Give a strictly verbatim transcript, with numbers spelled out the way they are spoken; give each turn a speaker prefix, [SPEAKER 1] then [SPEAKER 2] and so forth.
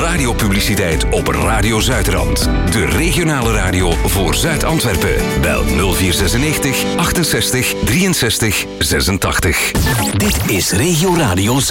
[SPEAKER 1] radiopubliciteit op Radio Zuidrand. De regionale radio voor Zuid-Antwerpen. Bel nul vier zesennegentig achtenzestig drieënzestig zesentachtig. Dit is Regio Radio